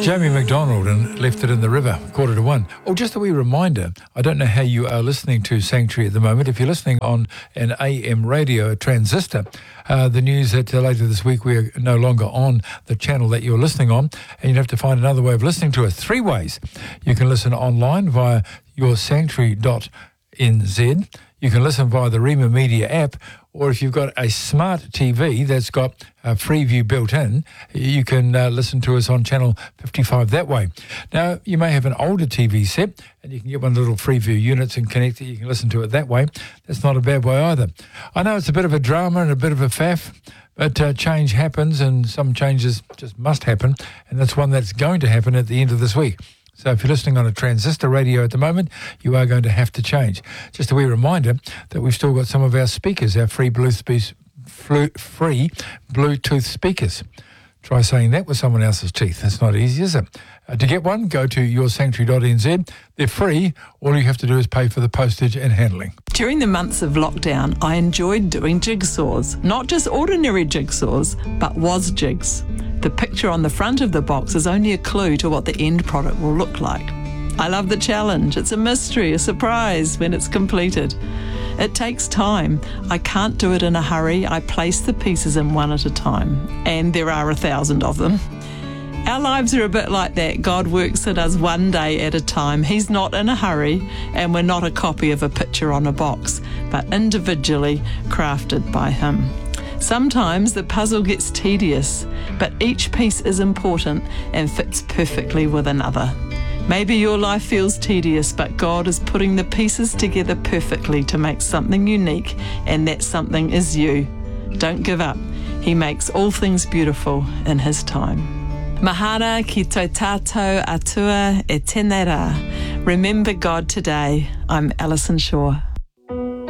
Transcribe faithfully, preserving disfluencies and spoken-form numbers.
Jamie McDonald and Left It in the River, quarter to one. Oh, just a wee reminder, I don't know how you are listening to Sanctuary at the moment. If you're listening on an A M radio, a transistor, uh, the news that uh, later this week we're no longer on the channel that you're listening on, and you'd have to find another way of listening to us. Three ways. You can listen online via your sanctuary dot n z. You can listen via the Rima Media app, or if you've got a smart T V that's got a Freeview built in, you can uh, listen to us on channel fifty-five that way. Now, you may have an older T V set, and you can get one of the little Freeview units and connect it. You can listen to it that way. That's not a bad way either. I know it's a bit of a drama and a bit of a faff, but uh, change happens, and some changes just must happen, and that's one that's going to happen at the end of this week. So if you're listening on a transistor radio at the moment, you are going to have to change. Just a wee reminder that we've still got some of our speakers, our free Bluetooth, free Bluetooth speakers. Try saying that with someone else's teeth. That's not easy, is it? Uh, to get one, go to your sanctuary dot n z. They're free. All you have to do is pay for the postage and handling. During the months of lockdown, I enjoyed doing jigsaws. Not just ordinary jigsaws, but was jigs. The picture on the front of the box is only a clue to what the end product will look like. I love the challenge. It's a mystery, a surprise when it's completed. It takes time. I can't do it in a hurry. I place the pieces in one at a time, and there are a thousand of them. Our lives are a bit like that. God works at us one day at a time. He's not in a hurry, and we're not a copy of a picture on a box, but individually crafted by Him. Sometimes the puzzle gets tedious, but each piece is important and fits perfectly with another. Maybe your life feels tedious, but God is putting the pieces together perfectly to make something unique, and that something is you. Don't give up. He makes all things beautiful in His time. Mahana ki tō tātou atua e tēnei rā. Remember God today. I'm Alison Shaw.